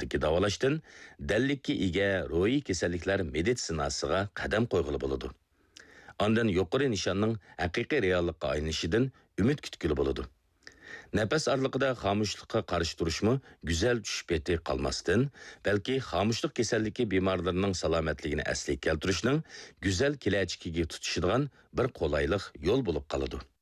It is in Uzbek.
kasalligi davolashdan dallikka ega ruhiy kasalliklar meditsinasiga qadam qo'yg'ili bo'ladi. Ondan yuqori nishonning haqiqiy reallikqa aylanishidan umid kutgili bo'ladi. Nafas arliqida xomushlikqa qarshi turishmi go'zal tush beti qolmasdan, balki xomushlik kasalligi bemorlarining salomatligini asliga keltirishning go'zal kelajagiga tutishadigan bir qo'laylik yo'l bo'lib qoladi.